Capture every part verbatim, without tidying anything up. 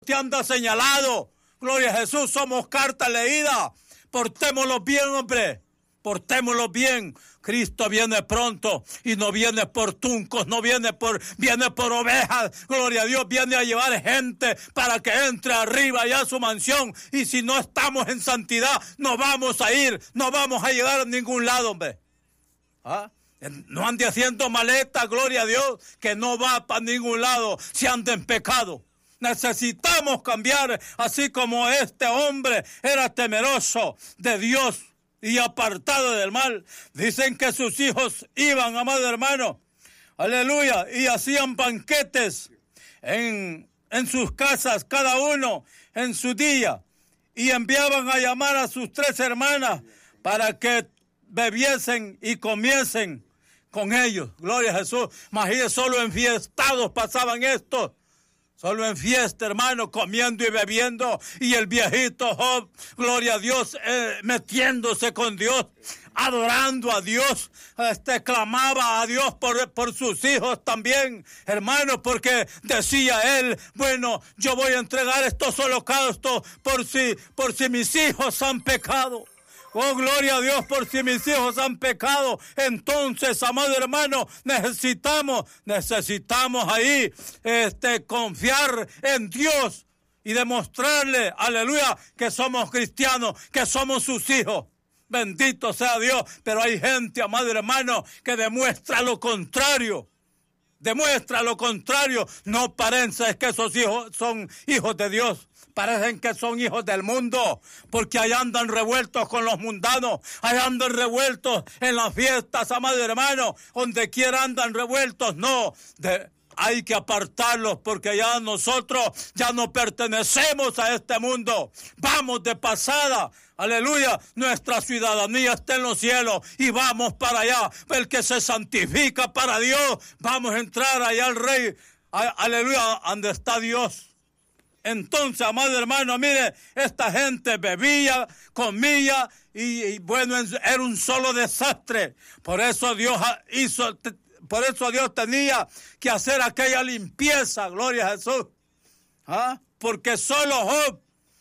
te anda señalado. Gloria a Jesús, somos carta leída. Portémoslo bien, hombre. Portémoslo bien. Cristo viene pronto y no viene por tuncos, no viene por, viene por ovejas. Gloria a Dios, viene a llevar gente para que entre arriba ya a su mansión. Y si no estamos en santidad, no vamos a ir, no vamos a llegar a ningún lado, hombre. ¿Ah? No ande haciendo maleta, gloria a Dios, que no va para ningún lado si anda en pecado. Necesitamos cambiar, así como este hombre era temeroso de Dios y apartado del mal. Dicen que sus hijos iban, amado hermano, aleluya, y hacían banquetes en, en sus casas, cada uno en su día, y enviaban a llamar a sus tres hermanas para que bebiesen y comiesen con ellos. Gloria a Jesús. Imagínense, solo enfiestados pasaban esto. Solo en fiesta, hermano, comiendo y bebiendo. Y el viejito Job, gloria a Dios, eh, metiéndose con Dios, adorando a Dios. Este, clamaba a Dios por, por sus hijos también, hermano, porque decía él, bueno, yo voy a entregar estos holocaustos por si, por si mis hijos han pecado. Oh, gloria a Dios, por si mis hijos han pecado. Entonces, amado hermano, necesitamos, necesitamos ahí, este, confiar en Dios y demostrarle, aleluya, que somos cristianos, que somos sus hijos. Bendito sea Dios. Pero hay gente, amado hermano, que demuestra lo contrario. Demuestra lo contrario. No parece que esos hijos son hijos de Dios. Parecen que son hijos del mundo, porque allá andan revueltos con los mundanos, allá andan revueltos en las fiestas, amado hermano, donde quiera andan revueltos. No, de, hay que apartarlos, porque ya nosotros ya no pertenecemos a este mundo. Vamos de pasada, aleluya, nuestra ciudadanía está en los cielos y vamos para allá. El que se santifica para Dios, vamos a entrar allá al Rey, a, aleluya, donde está Dios. Entonces, amado hermano, mire, esta gente bebía, comía y, y bueno, era un solo desastre. Por eso Dios hizo, por eso Dios tenía que hacer aquella limpieza, gloria a Jesús. ¿Ah? Porque solo Job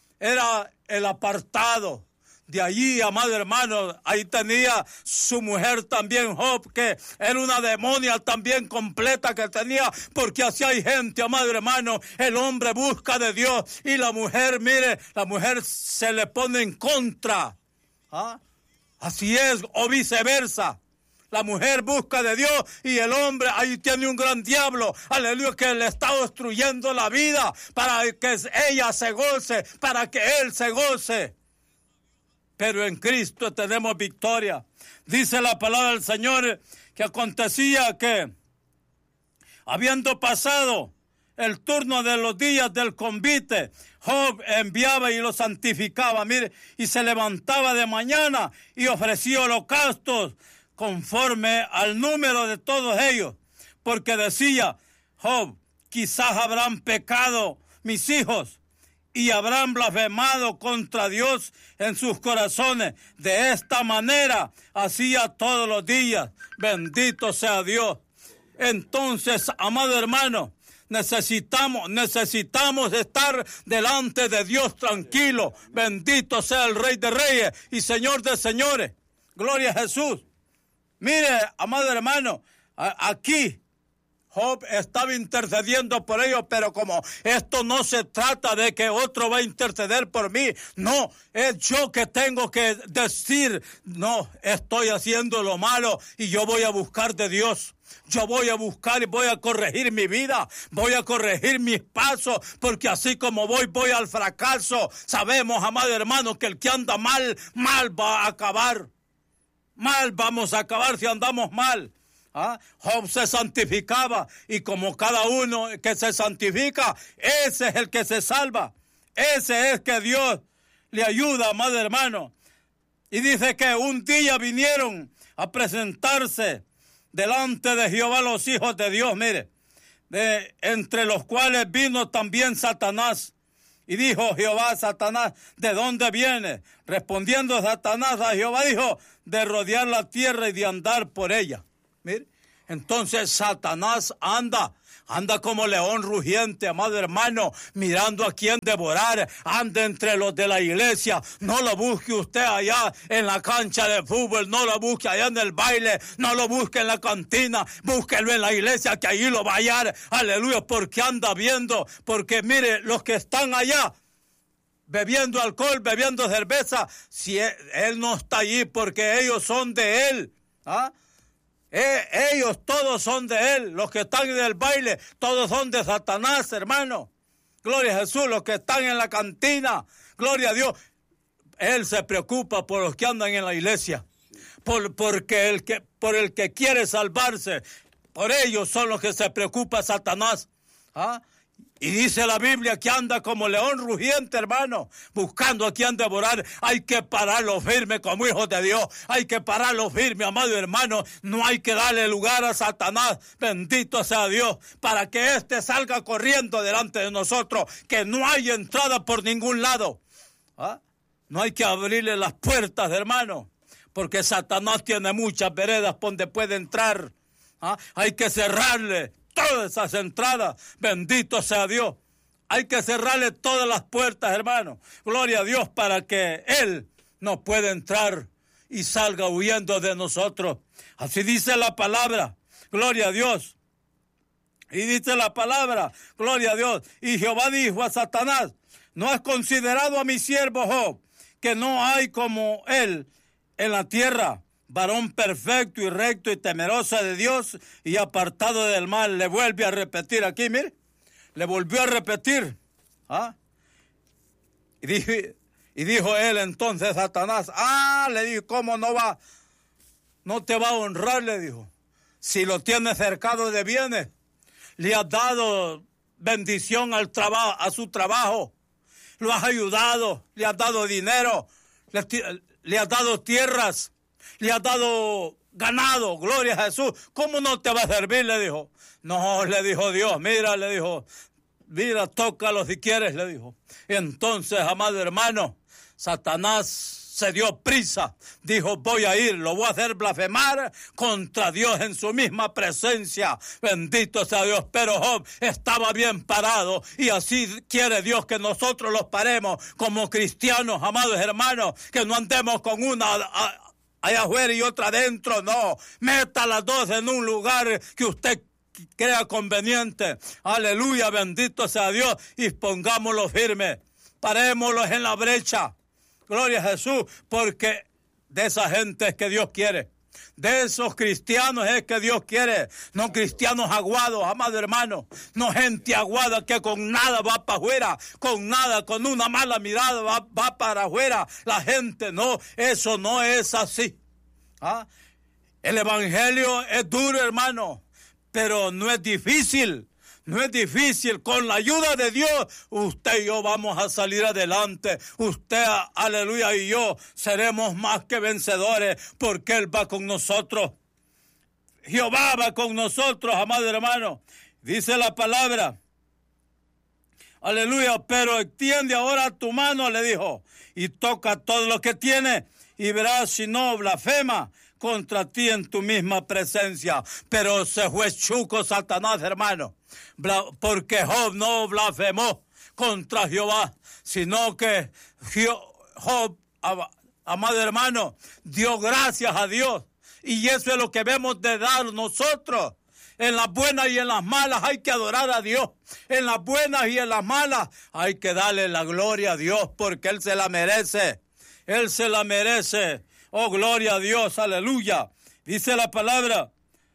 era el apartado. De allí, amado hermano, ahí tenía su mujer también, Job, que era una demonia también completa que tenía, porque así hay gente, amado hermano, el hombre busca de Dios y la mujer, mire, la mujer se le pone en contra. ¿Ah? Así es, o viceversa. La mujer busca de Dios y el hombre ahí tiene un gran diablo, aleluya, que le está destruyendo la vida para que ella se goce, para que él se goce. Pero en Cristo tenemos victoria. Dice la palabra del Señor que acontecía que, habiendo pasado el turno de los días del convite, Job enviaba y lo santificaba, mire, y se levantaba de mañana y ofrecía holocaustos conforme al número de todos ellos, porque decía Job, quizás habrán pecado mis hijos, y habrán blasfemado contra Dios en sus corazones. De esta manera hacía todos los días. Bendito sea Dios. Entonces, amado hermano, necesitamos, necesitamos estar delante de Dios tranquilo. Bendito sea el Rey de Reyes y Señor de Señores. Gloria a Jesús. Mire, amado hermano, aquí Job estaba intercediendo por ellos, pero como esto no se trata de que otro va a interceder por mí, no, es yo que tengo que decir, no, estoy haciendo lo malo y yo voy a buscar de Dios. Yo voy a buscar y voy a corregir mi vida, voy a corregir mis pasos, porque así como voy, voy al fracaso. Sabemos, amado hermano, que el que anda mal, mal va a acabar. Mal vamos a acabar si andamos mal. ¿Ah? Job se santificaba y como cada uno que se santifica, ese es el que se salva. Ese es que Dios le ayuda, amado hermano. Y dice que un día vinieron a presentarse delante de Jehová los hijos de Dios, mire, de, entre los cuales vino también Satanás. Y dijo Jehová a Satanás, ¿de dónde viene? Respondiendo Satanás a Jehová, dijo, de rodear la tierra y de andar por ella. Mire, Entonces Satanás anda, anda como león rugiente, amado hermano, mirando a quién devorar. Anda entre los de la iglesia. No lo busque usted allá en la cancha de fútbol, no lo busque allá en el baile, no lo busque en la cantina, búsquelo en la iglesia, que allí lo va a hallar. Aleluya, porque anda viendo, porque mire, los que están allá bebiendo alcohol, bebiendo cerveza, si él, él no está allí, porque ellos son de él. ¿Ah? Eh, ellos todos son de él. Los que están en el baile, todos son de Satanás, hermano. Gloria a Jesús. Los que están en la cantina, gloria a Dios. Él se preocupa por los que andan en la iglesia, por, porque el que, por el que quiere salvarse. Por ellos son los que se preocupa Satanás. ¿Ah? Y dice la Biblia que anda como león rugiente, hermano, buscando a quien devorar. Hay que pararlo firme como hijos de Dios. Hay que pararlo firme, amado hermano. No hay que darle lugar a Satanás. Bendito sea Dios, para que éste salga corriendo delante de nosotros. Que no hay entrada por ningún lado. ¿Ah? No hay que abrirle las puertas, hermano, porque Satanás tiene muchas veredas por donde puede entrar. ¿Ah? Hay que cerrarle todas esas entradas. Bendito sea Dios. Hay que cerrarle todas las puertas, hermano. Gloria a Dios, para que Él no pueda entrar y salga huyendo de nosotros. Así dice la palabra. Gloria a Dios. Y dice la palabra. Gloria a Dios. Y Jehová dijo a Satanás: ¿no has considerado a mi siervo Job, que no hay como él en la tierra, varón perfecto y recto y temeroso de Dios y apartado del mal? Le vuelve a repetir aquí, mire, le volvió a repetir. ¿Ah? Y, dijo, y dijo él entonces Satanás, ah, le dijo, ¿cómo no va? No te va a honrar, le dijo, si lo tienes cercado de bienes, le has dado bendición al trabajo, a su trabajo, lo has ayudado, le has dado dinero, le, le has dado tierras, le has dado ganado, gloria a Jesús. ¿Cómo no te va a servir? Le dijo. No, le dijo Dios, mira, le dijo, mira, tócalo si quieres, le dijo. Y entonces, amado hermano, Satanás se dio prisa, dijo, voy a ir, lo voy a hacer blasfemar contra Dios en su misma presencia. Bendito sea Dios. Pero Job estaba bien parado, y así quiere Dios que nosotros los paremos como cristianos, amados hermanos, que no andemos con una a, allá afuera y otra adentro, no. Meta las dos en un lugar que usted crea conveniente. Aleluya, bendito sea Dios, y pongámoslo firme, parémoslos en la brecha. Gloria a Jesús, porque de esa gente es que Dios quiere. De esos cristianos es que Dios quiere. No cristianos aguados, amado hermano. No gente aguada que con nada va para afuera. Con nada, con una mala mirada va, va para afuera. La gente no, eso no es así. ¿Ah? El evangelio es duro, hermano, pero no es difícil. No es difícil. Con la ayuda de Dios, usted y yo vamos a salir adelante. Usted, aleluya, y yo seremos más que vencedores, porque Él va con nosotros. Jehová va con nosotros, amado hermano. Dice la palabra, aleluya, pero extiende ahora tu mano, le dijo, y toca todo lo que tiene, y verás si no blasfema contra ti en tu misma presencia. Pero se fue chuco Satanás, hermano, porque Job no blasfemó contra Jehová, sino que Job, amado hermano, dio gracias a Dios. Y eso es lo que debemos de dar nosotros. En las buenas y en las malas hay que adorar a Dios. En las buenas y en las malas hay que darle la gloria a Dios, porque Él se la merece. Él se la merece. Oh, gloria a Dios, aleluya. Dice la palabra,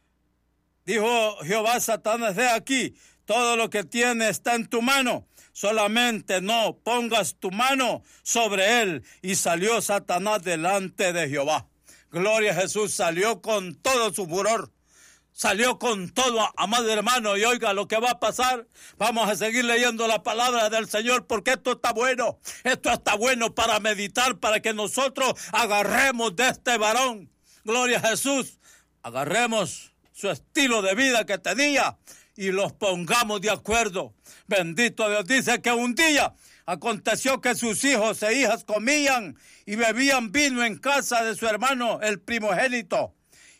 dijo Jehová a Satanás, de aquí, todo lo que tienes está en tu mano, solamente no pongas tu mano sobre él. Y salió Satanás delante de Jehová. Gloria a Jesús, salió con todo su furor. Salió con todo, amado hermano, y oiga lo que va a pasar. Vamos a seguir leyendo la palabra del Señor, porque esto está bueno. Esto está bueno para meditar, para que nosotros agarremos de este varón. Gloria a Jesús. Agarremos su estilo de vida que tenía y los pongamos de acuerdo. Bendito Dios. Dice que un día aconteció que sus hijos e hijas comían y bebían vino en casa de su hermano, el primogénito.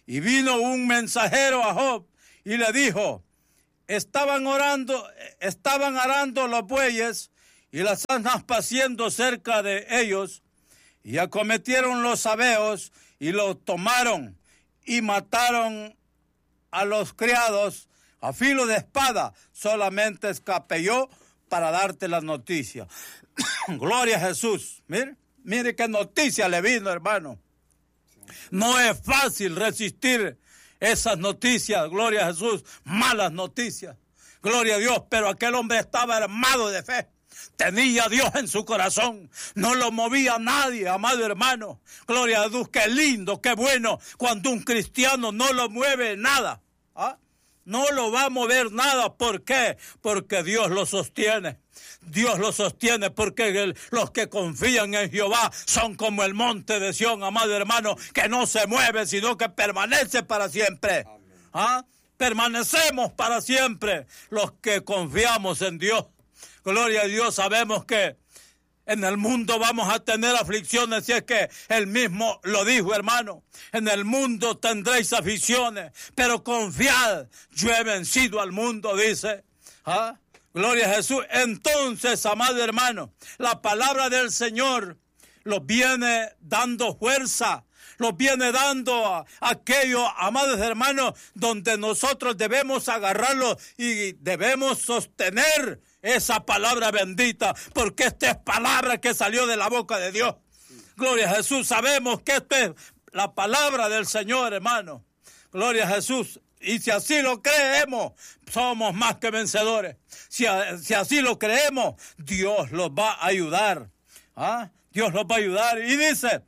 Y vino un mensajero a Job y le dijo, estaban orando, estaban arando los bueyes y las asnas paciendo cerca de ellos, y acometieron los sabeos y los tomaron y mataron a los criados a filo de espada. Solamente escapé yo para darte la noticia. Gloria a Jesús. Mire, mire qué noticia le vino, hermano. No es fácil resistir esas noticias, gloria a Jesús, malas noticias, gloria a Dios, pero aquel hombre estaba armado de fe, tenía a Dios en su corazón, no lo movía nadie, amado hermano, gloria a Dios, qué lindo, qué bueno, cuando un cristiano no lo mueve nada, ¿ah? No lo va a mover nada, ¿por qué? Porque Dios lo sostiene. Dios lo sostiene porque el, los que confían en Jehová son como el monte de Sión, amado hermano, que no se mueve, sino que permanece para siempre. ¿Ah? Permanecemos para siempre los que confiamos en Dios. Gloria a Dios, sabemos que en el mundo vamos a tener aflicciones, si es que Él mismo lo dijo, hermano. En el mundo tendréis aflicciones, pero confiad, yo he vencido al mundo, dice. ¿Ah? Gloria a Jesús. Entonces, amado hermano, la palabra del Señor los viene dando fuerza, los viene dando a aquellos, amados hermanos, donde nosotros debemos agarrarlo y debemos sostener esa palabra bendita, porque esta es palabra que salió de la boca de Dios. Gloria a Jesús. Sabemos que esta es la palabra del Señor, hermano. Gloria a Jesús. Y si así lo creemos, somos más que vencedores. Si, si así lo creemos, Dios los va a ayudar. ¿Ah? Dios los va a ayudar. Y dice,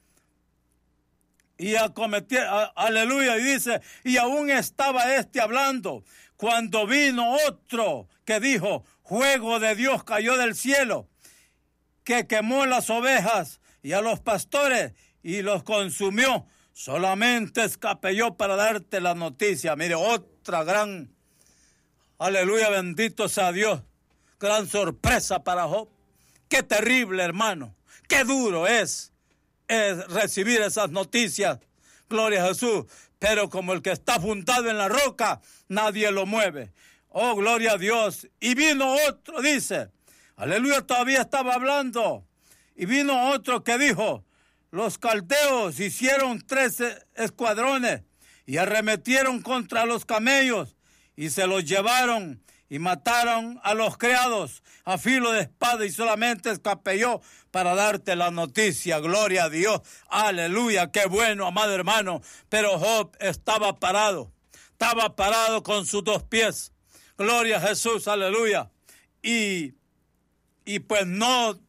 y acometí, a, aleluya, y dice, y aún estaba este hablando, cuando vino otro que dijo, fuego de Dios cayó del cielo, que quemó las ovejas y a los pastores y los consumió. Solamente escapé yo para darte la noticia. Mire, otra gran, aleluya, bendito sea Dios, gran sorpresa para Job. Qué terrible, hermano, qué duro es, es recibir esas noticias, gloria a Jesús. Pero como el que está fundado en la roca, nadie lo mueve. Oh, gloria a Dios. Y vino otro, dice, aleluya, todavía estaba hablando. Y vino otro que dijo, los caldeos hicieron trece escuadrones y arremetieron contra los camellos y se los llevaron y mataron a los criados a filo de espada, y solamente escapé yo para darte la noticia. Gloria a Dios, aleluya, qué bueno, amado hermano. Pero Job estaba parado, estaba parado con sus dos pies. Gloria a Jesús, aleluya. Y, y pues no,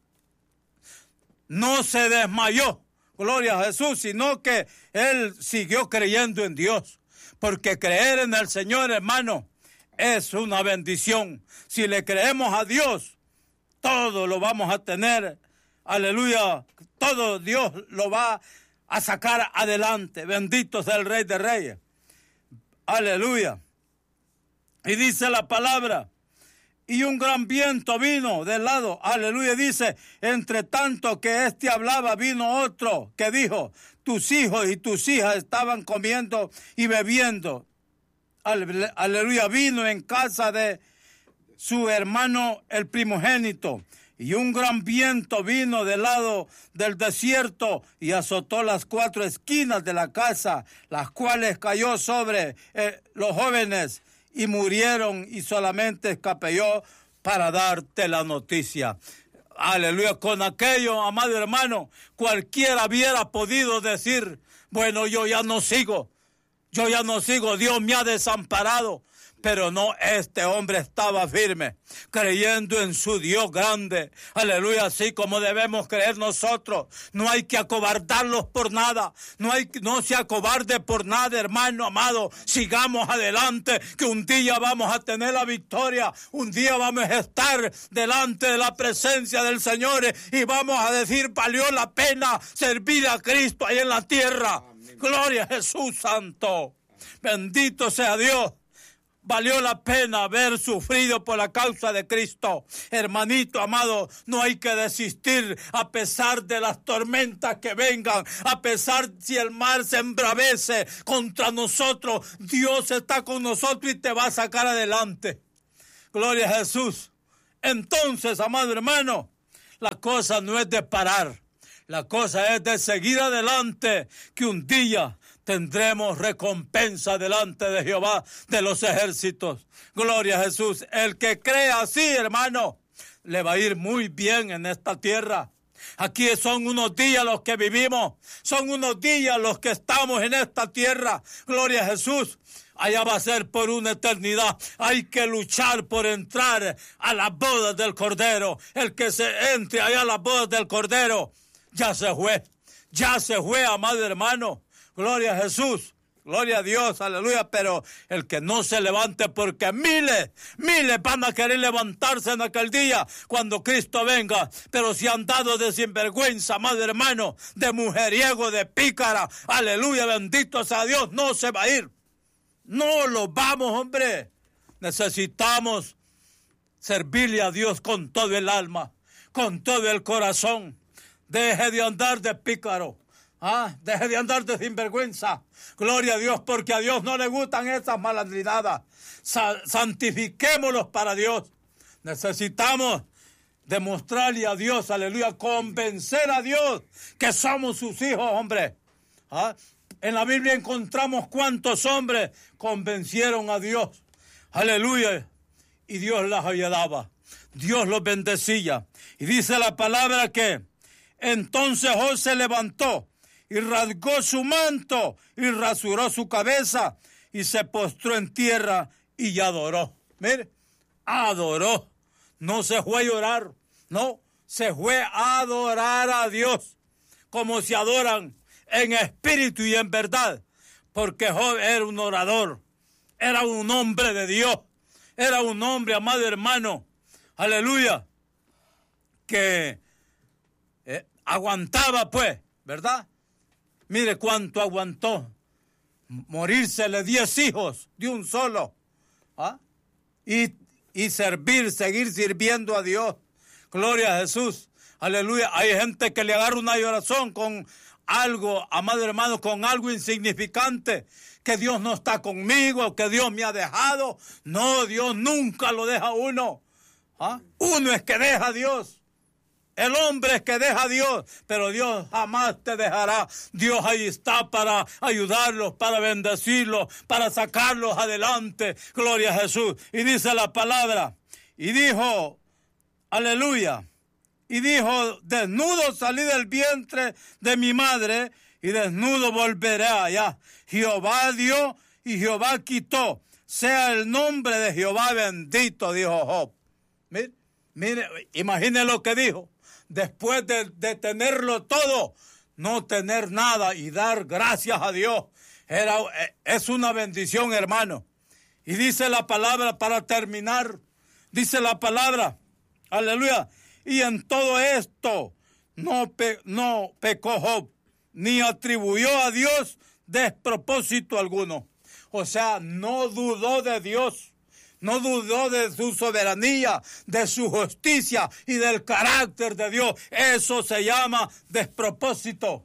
no se desmayó. Gloria a Jesús, sino que él siguió creyendo en Dios, porque creer en el Señor, hermano, es una bendición. Si le creemos a Dios, todo lo vamos a tener, aleluya, todo Dios lo va a sacar adelante. Bendito sea el Rey de Reyes, aleluya. Y dice la palabra, y un gran viento vino del lado, aleluya, dice, entre tanto que éste hablaba, vino otro que dijo, tus hijos y tus hijas estaban comiendo y bebiendo. Aleluya, vino en casa de su hermano el primogénito, y un gran viento vino del lado del desierto y azotó las cuatro esquinas de la casa, las cuales cayó sobre eh, los jóvenes, y murieron, y solamente escapé yo para darte la noticia. Aleluya, con aquello, amado hermano, cualquiera hubiera podido decir, bueno, yo ya no sigo, yo ya no sigo, Dios me ha desamparado. Pero no, este hombre estaba firme, creyendo en su Dios grande. Aleluya, así como debemos creer nosotros. No hay que acobardarlos por nada. No hay, no se acobarde por nada, hermano amado. Sigamos adelante, que un día vamos a tener la victoria. Un día vamos a estar delante de la presencia del Señor y vamos a decir, valió la pena servir a Cristo ahí en la tierra. Amén. Gloria a Jesús santo. Bendito sea Dios. valió la pena haber sufrido por la causa de Cristo. Hermanito amado, no hay que desistir a pesar de las tormentas que vengan, a pesar si el mar se embravece contra nosotros. Dios está con nosotros y te va a sacar adelante. Gloria a Jesús. Entonces, amado hermano, la cosa no es de parar. La cosa es de seguir adelante, que un día tendremos recompensa delante de Jehová de los ejércitos. Gloria a Jesús. El que cree así, hermano, le va a ir muy bien en esta tierra. Aquí son unos días los que vivimos, son unos días los que estamos en esta tierra. Gloria a Jesús. Allá va a ser por una eternidad. Hay que luchar por entrar a las bodas del Cordero. El que se entre allá a las bodas del Cordero, ya se fue, ya se fue, amado hermano. Gloria a Jesús, gloria a Dios, aleluya. Pero el que no se levante, porque miles, miles van a querer levantarse en aquel día cuando Cristo venga. Pero si han dado de sinvergüenza, amado hermano, de mujeriego, de pícara, aleluya, bendito sea Dios, no se va a ir. No lo vamos, hombre. Necesitamos servirle a Dios con todo el alma, con todo el corazón. Deje de andar de pícaro. Ah, deje de andar de sinvergüenza. Gloria a Dios, porque a Dios no le gustan esas malandrinadas. Sa- santifiquémoslos para Dios. Necesitamos demostrarle a Dios, aleluya, convencer a Dios que somos sus hijos, hombre. ¿Ah? En la Biblia encontramos cuántos hombres convencieron a Dios. Aleluya. Y Dios las ayudaba. Dios los bendecía. Y dice la palabra que entonces Job se levantó y rasgó su manto y rasuró su cabeza y se postró en tierra y adoró. Mire, adoró. No se fue a llorar, no, se fue a adorar a Dios como se adoran en espíritu y en verdad, porque Job era un orador, era un hombre de Dios, era un hombre, amado hermano, aleluya, que eh, aguantaba pues, ¿verdad? Mire cuánto aguantó, morírsele diez hijos de un solo, ¿ah? y, y servir, seguir sirviendo a Dios. Gloria a Jesús, aleluya. Hay gente que le agarra una llorazón con algo, amado hermano, con algo insignificante, que Dios no está conmigo, que Dios me ha dejado. No, Dios nunca lo deja a uno. ¿Ah? Uno es que deja a Dios. El hombre es que deja a Dios, pero Dios jamás te dejará. Dios ahí está para ayudarlos, para bendecirlos, para sacarlos adelante. Gloria a Jesús. Y dice la palabra, y dijo, aleluya, y dijo, desnudo salí del vientre de mi madre, y desnudo volveré allá. Jehová dio y Jehová quitó. Sea el nombre de Jehová bendito, dijo Job. Mire, mire, imagine lo que dijo. Después de, de tenerlo todo, no tener nada y dar gracias a Dios. Era, es una bendición, hermano. Y dice la palabra, para terminar, dice la palabra, aleluya, y en todo esto no, pe, no pecó Job, ni atribuyó a Dios despropósito alguno. O sea, no dudó de Dios. No dudó de su soberanía, de su justicia y del carácter de Dios. Eso se llama despropósito.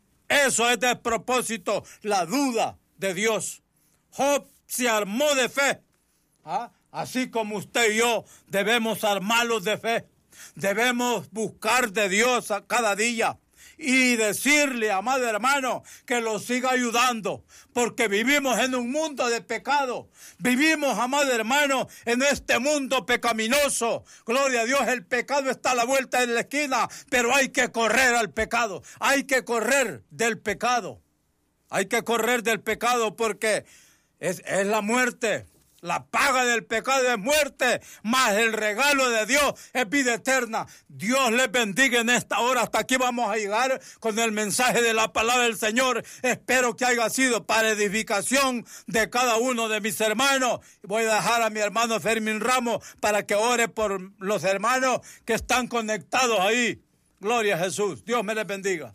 Eso es despropósito, la duda de Dios. Job se armó de fe. ¿Ah? Así como usted y yo debemos armarlos de fe. Debemos buscar de Dios a cada día. Y decirle, amado hermano, que lo siga ayudando, porque vivimos en un mundo de pecado. Vivimos, amado hermano, en este mundo pecaminoso. Gloria a Dios, el pecado está a la vuelta de la esquina, pero hay que correr al pecado. Hay que correr del pecado. Hay que correr del pecado porque es, es la muerte. La paga del pecado es muerte, mas el regalo de Dios es vida eterna. Dios les bendiga en esta hora. Hasta aquí vamos a llegar con el mensaje de la palabra del Señor. Espero que haya sido para edificación de cada uno de mis hermanos. Voy a dejar a mi hermano Fermín Ramos para que ore por los hermanos que están conectados ahí. Gloria a Jesús. Dios me les bendiga.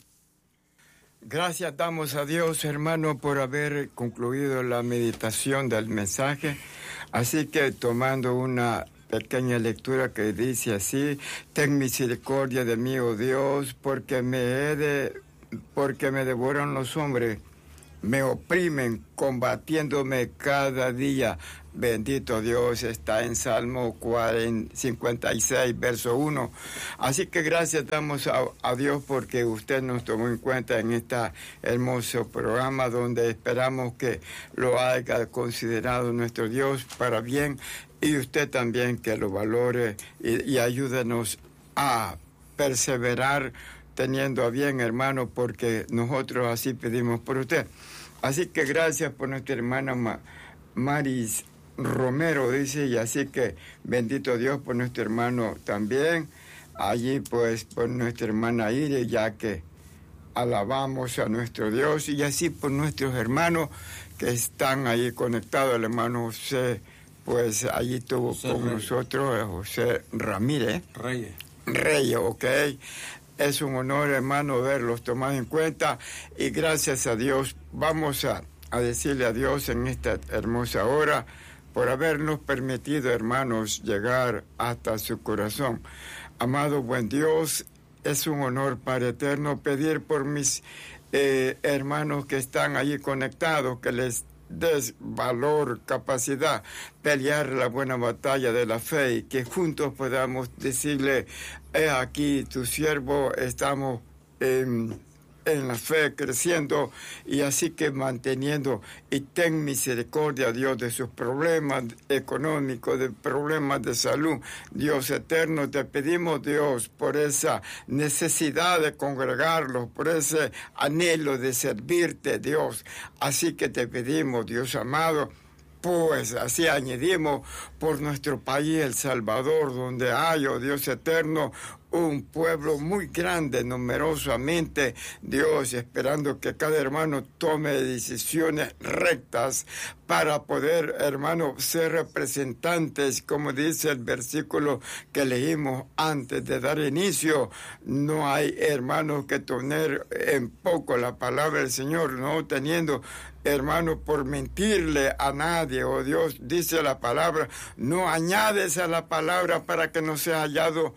Gracias damos a Dios, hermano, por haber concluido la meditación del mensaje. Así que tomando una pequeña lectura que dice así: ten misericordia de mí, oh Dios, porque me he de, porque me devoran los hombres, me oprimen, combatiéndome cada día. Bendito Dios, está en Salmo cincuenta y seis, verso uno. Así que gracias damos a, a Dios porque usted nos tomó en cuenta en este hermoso programa, donde esperamos que lo haya considerado nuestro Dios para bien, y usted también que lo valore y, y ayúdenos a perseverar teniendo a bien, hermano, porque nosotros así pedimos por usted. Así que gracias por nuestra hermana Ma- Maris Romero, dice, y así que bendito Dios por nuestro hermano también, allí pues por nuestra hermana Ire, ya que alabamos a nuestro Dios, y así por nuestros hermanos que están ahí conectados. El hermano José, pues allí estuvo José con Reyes. Nosotros, José Ramírez. Reyes. Reyes, ok. Es un honor, hermano, verlos tomados en cuenta, y gracias a Dios vamos a, a decirle a Dios en esta hermosa hora por habernos permitido, hermanos, llegar hasta su corazón. Amado buen Dios, es un honor, Padre eterno, pedir por mis eh, hermanos que están allí conectados, que les des valor, capacidad, pelear la buena batalla de la fe, y que juntos podamos decirle: he aquí tu siervo, estamos en, en la fe creciendo, y así que manteniendo, y ten misericordia, Dios, de sus problemas económicos, de problemas de salud. Dios eterno, te pedimos, Dios, por esa necesidad de congregarlos, por ese anhelo de servirte, Dios. Así que te pedimos, Dios amado, pues así añadimos por nuestro país, El Salvador, donde hay, oh Dios eterno, un pueblo muy grande, numerosamente, Dios, esperando que cada hermano tome decisiones rectas para poder, hermano, ser representantes, como dice el versículo que leímos antes de dar inicio. No hay, hermano, que tener en poco la palabra del Señor, no teniendo, hermano, por mentirle a nadie. Oh Dios, dice la palabra, no añades a la palabra para que no sea hallado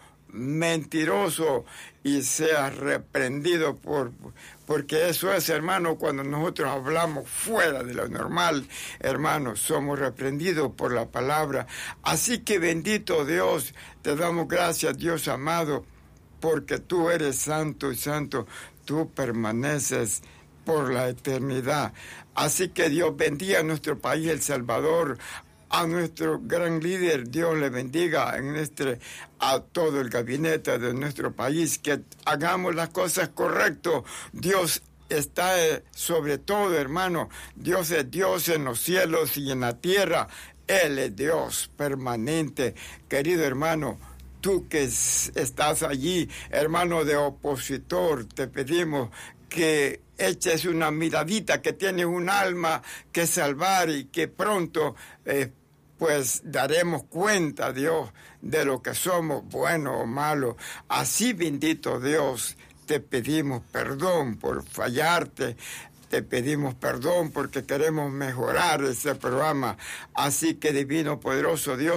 mentiroso y sea reprendido, por porque eso es, hermano, cuando nosotros hablamos fuera de lo normal, hermano, somos reprendidos por la palabra. Así que bendito Dios, te damos gracias, Dios amado, porque tú eres santo y santo, tú permaneces por la eternidad. Así que Dios bendiga a nuestro país, El Salvador, a nuestro gran líder, Dios le bendiga en este, a todo el gabinete de nuestro país, que hagamos las cosas correctas. Dios está sobre todo, hermano. Dios es Dios en los cielos y en la tierra. Él es Dios permanente. Querido hermano, tú que estás allí, hermano de opositor, te pedimos que eches una miradita, que tienes un alma que salvar, y que pronto eh, pues daremos cuenta, Dios, de lo que somos, bueno o malo. Así, bendito Dios, te pedimos perdón por fallarte, te pedimos perdón porque queremos mejorar este programa. Así que, divino, poderoso Dios,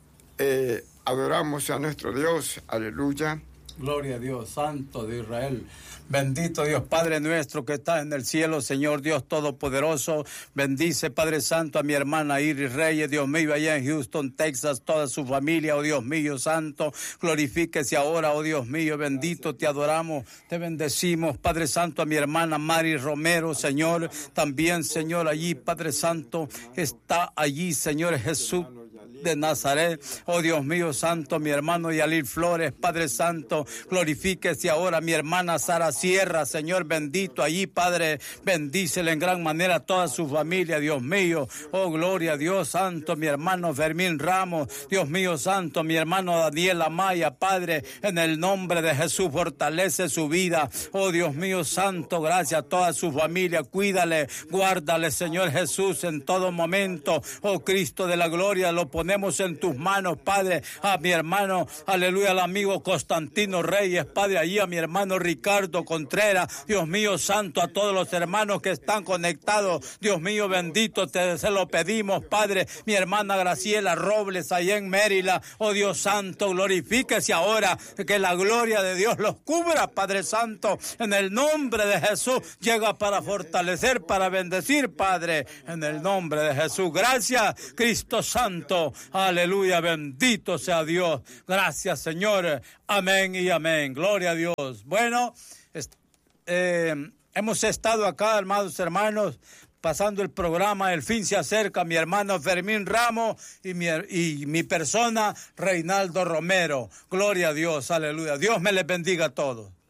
eh, adoramos a nuestro Dios, aleluya. Gloria a Dios, Santo de Israel. Bendito Dios, Padre nuestro que estás en el cielo, Señor Dios Todopoderoso. Bendice, Padre Santo, a mi hermana Iris Reyes, Dios mío, allá en Houston, Texas, toda su familia, oh Dios mío, Santo. Glorifíquese ahora, oh Dios mío, bendito, te adoramos, te bendecimos, Padre Santo, a mi hermana Mari Romero, Señor. También, Señor, allí, Padre Santo, está allí, Señor Jesús de Nazaret, oh Dios mío, Santo, mi hermano Yalil Flores, Padre Santo, glorifíquese ahora mi hermana Sara Sierra, Señor bendito, allí, Padre, bendícele en gran manera a toda su familia, Dios mío, oh gloria a Dios Santo, mi hermano Fermín Ramos, Dios mío Santo, mi hermano Daniel Amaya, Padre, en el nombre de Jesús, fortalece su vida, oh Dios mío Santo, gracias a toda su familia, cuídale, guárdale, Señor Jesús, en todo momento, oh Cristo de la gloria, lo ponemos en tus manos, Padre, a mi hermano, aleluya, al amigo Constantino Reyes, Padre, allí a mi hermano Ricardo Contreras, Dios mío santo, a todos los hermanos que están conectados, Dios mío bendito, te se lo pedimos, Padre, mi hermana Graciela Robles, allá en Mérida, oh Dios santo, glorifíquese ahora, que la gloria de Dios los cubra, Padre Santo, en el nombre de Jesús, llega para fortalecer, para bendecir, Padre, en el nombre de Jesús. Gracias, Cristo Santo, aleluya, bendito sea Dios. Gracias, Señor, amén y amén. Gloria a Dios. Bueno, eh, hemos estado acá, amados hermanos, pasando el programa, el fin se acerca, mi hermano Fermín Ramos y mi, y mi persona, Reinaldo Romero. Gloria a Dios, aleluya. Dios me les bendiga a todos.